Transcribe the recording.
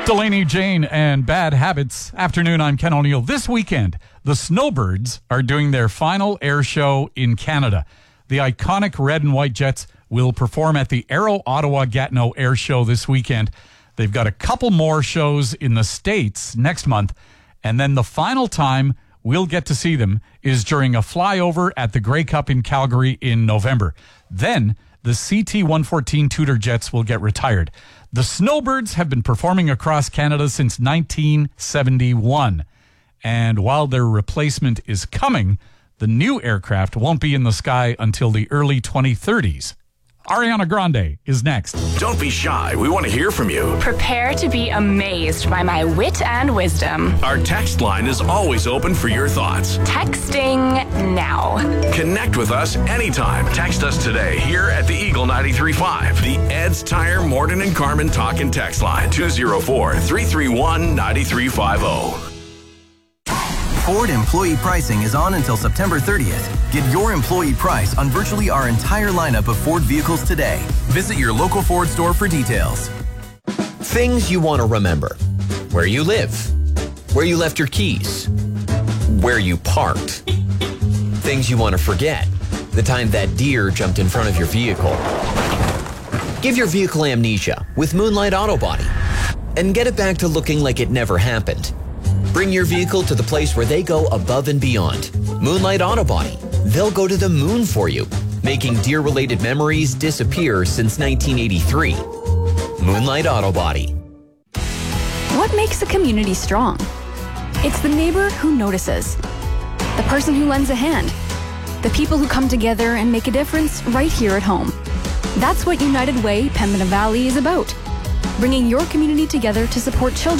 Delaney Jane and Bad Habits. Afternoon, I'm Ken O'Neill. This weekend, the Snowbirds are doing their final air show in Canada. The iconic red and white Jets will perform at the Aero Ottawa Gatineau Air Show this weekend. They've got a couple more shows in the States next month, and then the final time we'll get to see them is during a flyover at the Grey Cup in Calgary in November. Then the CT-114 Tudor Jets will get retired. The Snowbirds have been performing across Canada since 1971. And while their replacement is coming, the new aircraft won't be in the sky until the early 2030s. Ariana Grande is next. Don't be shy. We want to hear from you. Prepare to be amazed by my wit and wisdom. Our text line is always open for your thoughts. Texting now. Connect with us anytime. Text us today here at the Eagle 93.5. The Ed's Tire Morton and Carmen talk and text line 204-331-9350. Ford employee pricing is on until September 30th. Get your employee price on virtually our entire lineup of Ford vehicles today. Visit your local Ford store for details. Things you want to remember. Where you live. Where you left your keys. Where you parked. Things you want to forget. The time that deer jumped in front of your vehicle. Give your vehicle amnesia with Moonlight Auto Body and get it back to looking like it never happened. Bring your vehicle to the place where they go above and beyond. Moonlight Auto Body. They'll go to the moon for you, making deer-related memories disappear since 1983. Moonlight Auto Body. What makes a community strong? It's the neighbor who notices, the person who lends a hand, the people who come together and make a difference right here at home. That's what United Way Pembina Valley is about, bringing your community together to support children